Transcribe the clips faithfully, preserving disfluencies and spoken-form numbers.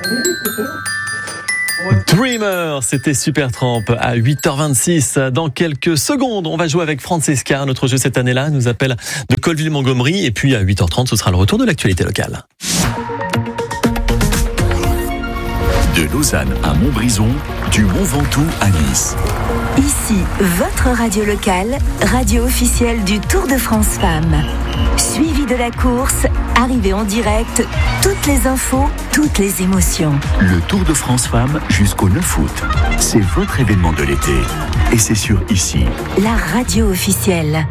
Dreamer, c'était Supertramp à huit heures vingt-six. Dans quelques secondes, on va jouer avec Francesca. Notre jeu cette année-là nous appelle de Colville-Montgomery. Et puis à huit heures trente, ce sera le retour de l'actualité locale. De Lausanne à Montbrison, du Mont Ventoux à Nice. Ici, votre radio locale, radio officielle du Tour de France Femmes. Suivi de la course, arrivée en direct, toutes les infos, toutes les émotions. Le Tour de France Femmes jusqu'au neuf août. C'est votre événement de l'été. Et c'est sur Ici. La radio officielle.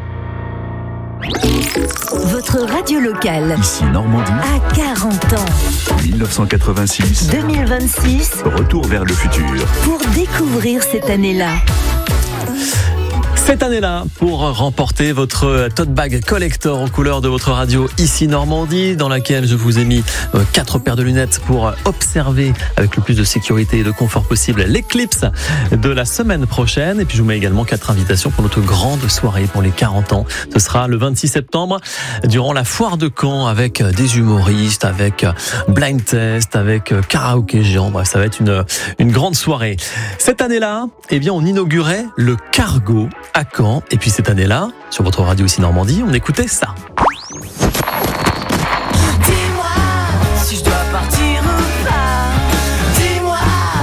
Votre radio locale. Ici Normandie. À quarante ans. dix-neuf cent quatre-vingt-six. deux mille vingt-six. Retour vers le futur. Pour découvrir cette année-là. Cette année-là, pour remporter votre tote bag collector aux couleurs de votre radio Ici Normandie, dans laquelle je vous ai mis quatre paires de lunettes pour observer avec le plus de sécurité et de confort possible l'éclipse de la semaine prochaine. Et puis je vous mets également quatre invitations pour notre grande soirée pour les quarante ans. Ce sera le vingt-six septembre durant la foire de Caen avec des humoristes, avec blind test, avec karaoké géant. Bref, ça va être une, une grande soirée. Cette année-là, eh bien, on inaugurait le Cargo à Caen. Et puis cette année-là, sur votre radio Ici Normandie, on écoutait ça. Dis-moi si je dois partir ou pas. Dis-moi.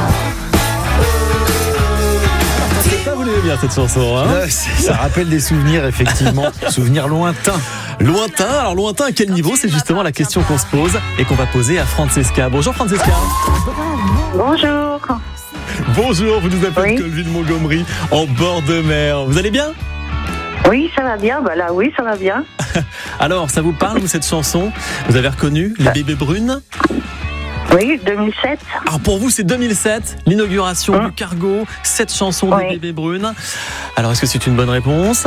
Ça, vous l'aimez bien cette chanson, hein? euh, Ça rappelle des souvenirs, effectivement. Souvenirs lointains. Lointain, alors lointain à quel niveau? C'est justement la question qu'on se pose et qu'on va poser à Francesca. Bonjour Francesca. Bonjour. Bonjour, vous nous appelez Oui. de Colville-Montgomery en bord de mer. Vous allez bien? Oui, ça va bien. Bah là, oui, ça va bien. Alors, ça vous parle, vous, cette chanson? Vous avez reconnu Les Bébés Brunes? Oui, deux mille sept. Alors pour vous, c'est deux mille sept, l'inauguration Hum. du Cargo, cette chanson Oui. des Bébés Brunes. Alors, est-ce que c'est une bonne réponse?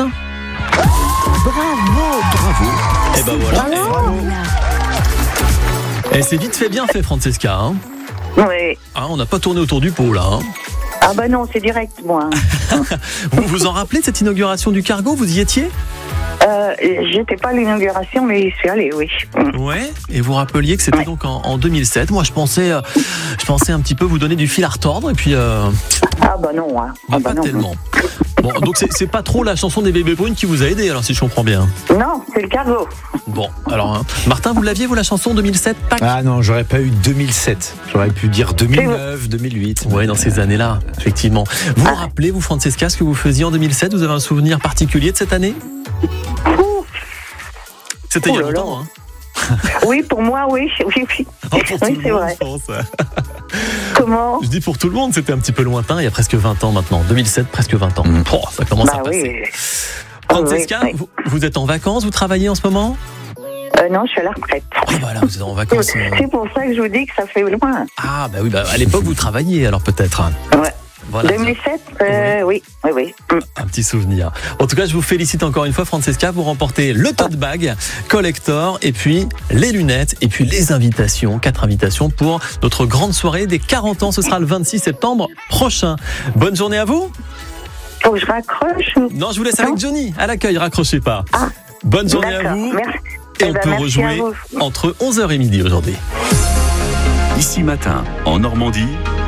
Bravo. Bravo. Eh ben voilà. Bravo. Et c'est vite fait, bien fait, Francesca. Hein. Oui. Ah, on n'a pas tourné autour du pot, là. Hein. Ah bah non, c'est direct, moi. Vous vous en rappelez de cette inauguration du Cargo? Vous y étiez? Euh, j'étais pas à l'inauguration, mais j'y suis allée, oui. Ouais. Et vous rappeliez que c'était Ouais. donc en, en deux mille sept. Moi, je pensais, euh, je pensais un petit peu vous donner du fil à retordre, et puis euh, Ah bah non, hein. bah, Ah bah pas non. tellement. Bon, donc c'est, c'est pas trop la chanson des Bébés Brunes qui vous a aidé, alors si je comprends bien. Non, c'est le Cargo. Bon, alors hein. Martin, vous l'aviez vous la chanson deux mille sept? Pâques? Ah non, j'aurais pas eu deux mille sept. J'aurais pu dire deux mille neuf, deux mille huit. Ouais, dans ces années-là, effectivement. Vous vous rappelez, vous, Francesca, ce que vous faisiez en deux mille sept? Vous avez un souvenir particulier de cette année? C'était il y a Oh là là. longtemps, hein? Oui, pour moi, oui. Oui, oui. Oh, pour tout Oui, le c'est monde, vrai. je pense. Comment? Je dis pour tout le monde, c'était un petit peu lointain, il y a presque vingt ans maintenant. deux mille sept, presque vingt ans. Mm. Oh, ça commence à Bah passer. oui. Francesca, Oui, oui. Vous, vous êtes en vacances, vous travaillez en ce moment? Euh, non, je suis à la retraite. Ah bah là, vous êtes en vacances. euh. C'est pour ça que je vous dis que ça fait loin. Ah bah oui, bah à l'époque vous travailliez alors peut-être. Ouais. Voilà, deux mille sept, euh, oui, oui, oui. Mm. un petit souvenir. En tout cas, je vous félicite encore une fois, Francesca. Vous remportez le tote bag collector et puis les lunettes et puis les invitations. Quatre invitations pour notre grande soirée des quarante ans. Ce sera le vingt-six septembre prochain. Bonne journée à vous. Faut que je raccroche ou... Non, je vous laisse Non. avec Johnny à l'accueil. Raccrochez pas. Ah, Bonne journée à d'accord, vous. merci. Et Eh on ben, peut merci à rejouer vous. entre onze heures et midi aujourd'hui. Ici Matin, en Normandie,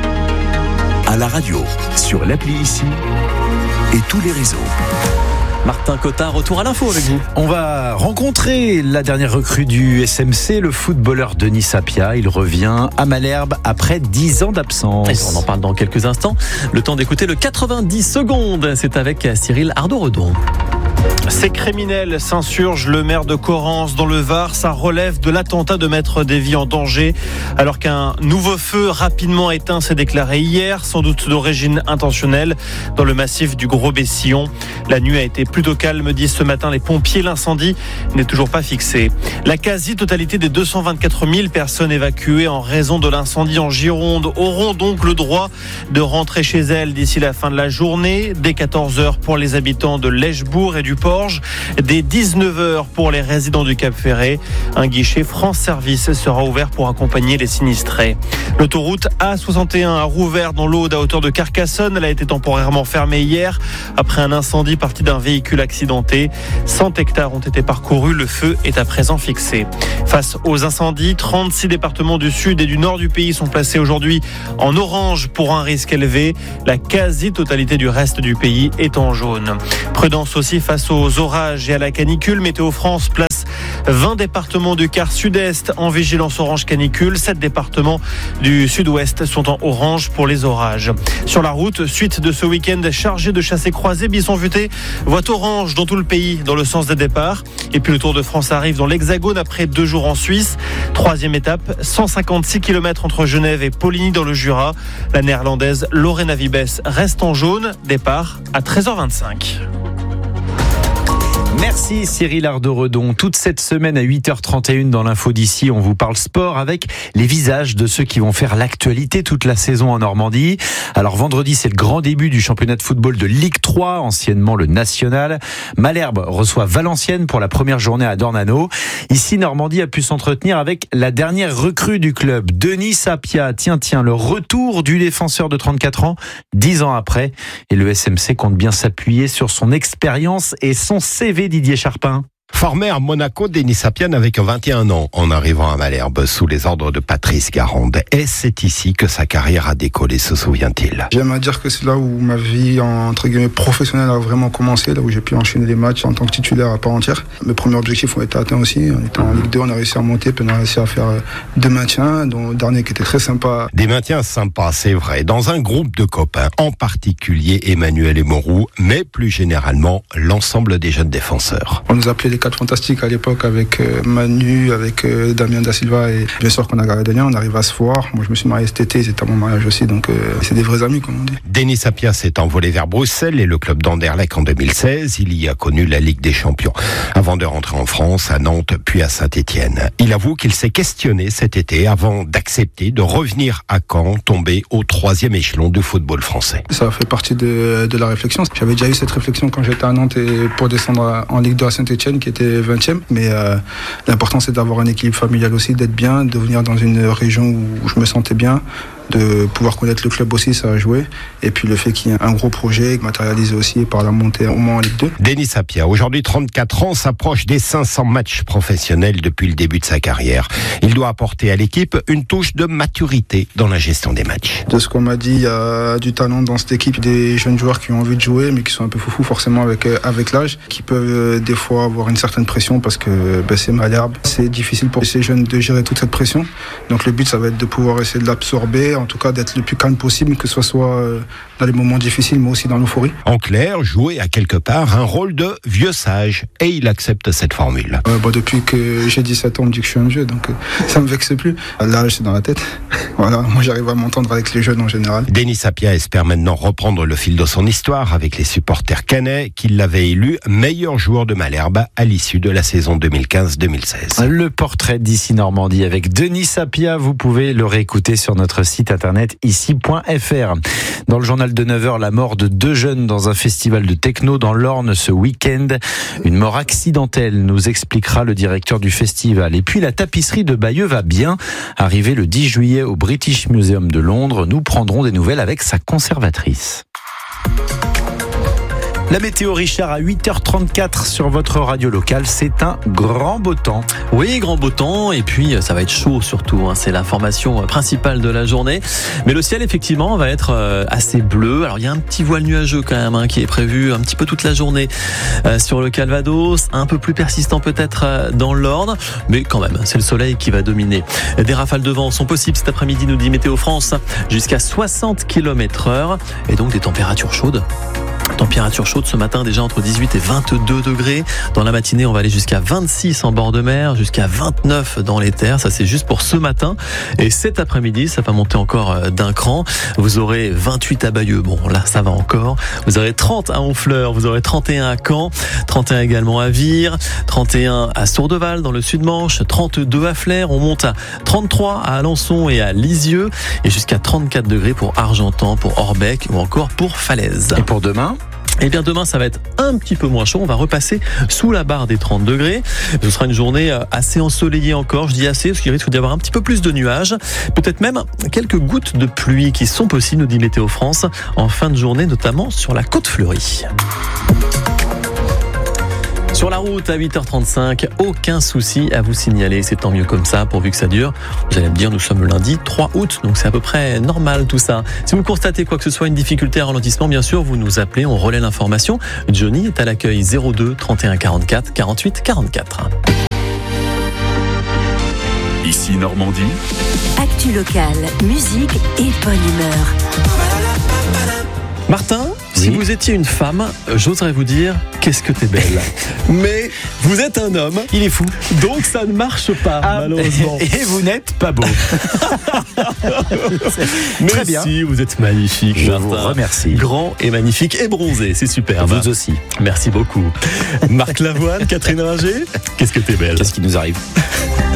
à la radio, sur l'appli Ici et tous les réseaux. Martin Cottard, retour à l'info avec vous. On va rencontrer la dernière recrue du S M C, le footballeur Denis Sapia. Il revient à Malherbe après dix ans Et d'absence. on en parle dans quelques instants. Le temps d'écouter le quatre-vingt-dix secondes. C'est avec Cyril Ardo-Redon. Ces criminels s'insurgent. Le maire de Correns dans le Var, ça relève de l'attentat de mettre des vies en danger. Alors qu'un nouveau feu rapidement éteint s'est déclaré hier, sans doute d'origine intentionnelle, dans le massif du Gros-Bessillon. La nuit a été plutôt calme, disent ce matin les pompiers. L'incendie n'est toujours pas fixé. La quasi-totalité des deux cent vingt-quatre mille personnes évacuées en raison de l'incendie en Gironde auront donc le droit de rentrer chez elles d'ici la fin de la journée. Dès quatorze heures pour les habitants de Lèchebourg et du du Porge. Dès dix-neuf heures pour les résidents du Cap Ferré, un guichet France Service sera ouvert pour accompagner les sinistrés. L'autoroute A soixante et un a rouvert dans l'Aude à hauteur de Carcassonne. Elle a été temporairement fermée hier après un incendie parti d'un véhicule accidenté. cent hectares ont été parcourus. Le feu est à présent fixé. Face aux incendies, trente-six départements du sud et du nord du pays sont placés aujourd'hui en orange pour un risque élevé. La quasi-totalité du reste du pays est en jaune. Prudence aussi face aux orages et à la canicule. Météo France place vingt départements du quart sud-est en vigilance orange canicule. sept départements du sud-ouest sont en orange pour les orages. Sur la route, suite de ce week-end chargé de chassés-croisés, Bisson-Futé voit orange dans tout le pays dans le sens des départs. Et puis le Tour de France arrive dans l'Hexagone après deux jours en Suisse. Troisième étape, cent cinquante-six kilomètres entre Genève et Poligny dans le Jura. La néerlandaise Lorena Wiebes reste en jaune. Départ à treize heures vingt-cinq. Merci Cyril Ardo-Redon. Toute cette semaine à huit heures trente et une dans l'info d'ici, on vous parle sport avec les visages de ceux qui vont faire l'actualité toute la saison en Normandie. Alors vendredi, c'est le grand début du championnat de football de Ligue trois, anciennement le National. Malherbe reçoit Valenciennes pour la première journée à Dornano. Ici, Normandie a pu s'entretenir avec la dernière recrue du club, Denis Sapia. Tiens, tiens, le retour du défenseur de trente-quatre ans, dix ans après. Et le S M C compte bien s'appuyer sur son expérience et son C V. Didier Charpin. Formé à Monaco, Denis Sapia n'avait que vingt et un ans en arrivant à Malherbe sous les ordres de Patrice Garande. Et c'est ici que sa carrière a décollé, se souvient-il. J'aime à dire que c'est là où ma vie entre guillemets professionnelle a vraiment commencé, là où j'ai pu enchaîner les matchs en tant que titulaire à part entière. Mes premiers objectifs ont été atteints aussi. On était en Ligue deux, on a réussi à monter, puis on a réussi à faire deux maintiens, dont le dernier qui était très sympa. Des maintiens sympas, c'est vrai, dans un groupe de copains, en particulier Emmanuel Emorou, mais plus généralement l'ensemble des jeunes défenseurs. On nous appelait les quatre fantastiques à l'époque avec euh, Manu, avec euh, Damien Da Silva et bien sûr qu'on a gardé des liens, on arrive à se voir. Moi je me suis marié cet été, c'était à mon mariage aussi, donc euh, c'est des vrais amis comme on dit. Denis Sapia s'est envolé vers Bruxelles et le club d'Anderlecht en deux mille seize. Il y a connu la Ligue des Champions avant de rentrer en France, à Nantes puis à Saint-Étienne. Il avoue qu'il s'est questionné cet été avant d'accepter de revenir à Caen, tomber au troisième échelon du football français. Ça fait partie de, de la réflexion. J'avais déjà eu cette réflexion quand j'étais à Nantes et pour descendre en Ligue deux à Saint-Étienne qui était vingtième, mais euh, l'important c'est d'avoir un équilibre familial aussi, d'être bien, de venir dans une région où je me sentais bien, de pouvoir connaître le club aussi, ça a joué, et puis le fait qu'il y ait un gros projet matérialisé aussi par la montée au moins en Ligue deux. Denis Sapia, aujourd'hui trente-quatre ans, s'approche des cinq cents matchs professionnels depuis le début de sa carrière. Il doit apporter à l'équipe une touche de maturité dans la gestion des matchs. De ce qu'on m'a dit, il y a du talent dans cette équipe, des jeunes joueurs qui ont envie de jouer, mais qui sont un peu foufous forcément avec, avec l'âge, qui peuvent des fois avoir une certaine pression parce que ben, c'est Malherbe. C'est difficile pour ces jeunes de gérer toute cette pression, donc le but ça va être de pouvoir essayer de l'absorber, en tout cas d'être le plus calme possible, que ce soit dans les moments difficiles mais aussi dans l'euphorie. En clair, jouer à quelque part un rôle de vieux sage, et il accepte cette formule. Euh, bah, depuis que j'ai dix-sept ans, on me dit que je suis un vieux, donc euh, ça me vexe plus. L'âge c'est dans la tête. Voilà, moi j'arrive à m'entendre avec les jeunes en général. Denis Sapia espère maintenant reprendre le fil de son histoire avec les supporters cannais qui l'avaient élu meilleur joueur de Malherbe à l'issue de la saison deux mille quinze deux mille seize. Le portrait d'ici Normandie avec Denis Sapia, vous pouvez le réécouter sur notre site internet ici point f r. Dans le journal de neuf heures, la mort de deux jeunes dans un festival de techno dans l'Orne ce week-end. Une mort accidentelle, nous expliquera le directeur du festival. Et puis la tapisserie de Bayeux va bien. Arrivé le dix juillet au British Museum de Londres, nous prendrons des nouvelles avec sa conservatrice. La météo, Richard, à huit heures trente-quatre sur votre radio locale, c'est un grand beau temps. Oui, grand beau temps, et puis ça va être chaud surtout, hein. C'est l'information principale de la journée. Mais le ciel, effectivement, va être assez bleu. Alors il y a un petit voile nuageux quand même, hein, qui est prévu un petit peu toute la journée euh, sur le Calvados, un peu plus persistant peut-être euh, dans l'Orne, mais quand même, c'est le soleil qui va dominer. Des rafales de vent sont possibles cet après-midi, nous dit Météo France, jusqu'à soixante kilomètres heure, et donc des températures chaudes. Température chaude ce matin, déjà entre dix-huit et vingt-deux degrés. Dans la matinée, on va aller jusqu'à vingt-six en bord de mer, jusqu'à vingt-neuf dans les terres. Ça, c'est juste pour ce matin. Et cet après-midi, ça va monter encore d'un cran. Vous aurez vingt-huit à Bayeux. Bon, là, ça va encore. Vous aurez trente à Honfleur. Vous aurez trente et un à Caen. trente et un également à Vire. trente et un à Sourdeval dans le Sud-Manche. trente-deux à Flers. On monte à trente-trois à Alençon et à Lisieux. Et jusqu'à trente-quatre degrés pour Argentan, pour Orbec ou encore pour Falaise. Et pour demain ? Eh bien demain ça va être un petit peu moins chaud, on va repasser sous la barre des trente degrés. Ce sera une journée assez ensoleillée encore, je dis assez parce qu'il risque d'y avoir un petit peu plus de nuages, peut-être même quelques gouttes de pluie qui sont possibles, nous dit Météo France, en fin de journée notamment sur la côte fleurie. Sur la route à huit heures trente-cinq, aucun souci à vous signaler, c'est tant mieux comme ça pourvu que ça dure. Vous allez me dire, nous sommes le lundi trois août, donc c'est à peu près normal tout ça. Si vous constatez quoi que ce soit, une difficulté à ralentissement, bien sûr, vous nous appelez, on relaie l'information. Johnny est à l'accueil zéro deux trente et un quarante-quatre quarante-huit quarante-quatre. Ici Normandie. Actu locale, musique et bonne humeur. Martin, si Oui. vous étiez une femme, j'oserais vous dire qu'est-ce que t'es belle. Mais vous êtes un homme. Il est fou. Donc ça ne marche pas, Ah, malheureusement. Et vous n'êtes pas beau. Mais Très bien. si, vous êtes magnifique, Je Martin. vous remercie. Grand et magnifique et bronzé, c'est super. Vous aussi. Merci beaucoup. Marc Lavoine, Catherine Ringer, qu'est-ce que t'es belle. Qu'est-ce qui nous arrive ?